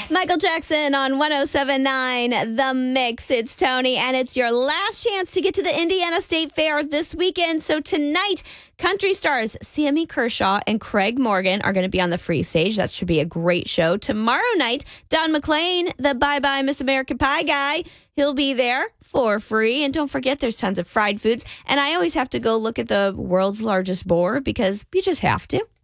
Michael Jackson on 107.9 The Mix. It's Tony, and it's your last chance to get to the Indiana State Fair this weekend. So tonight, country stars Sammy Kershaw and Craig Morgan are going to be on the free stage. That should be a great show. Tomorrow night, Don McLean, the Bye Bye Miss American Pie guy, he'll be there for free. And don't forget, there's tons of fried foods. And I always have to go look at the world's largest boar because you just have to.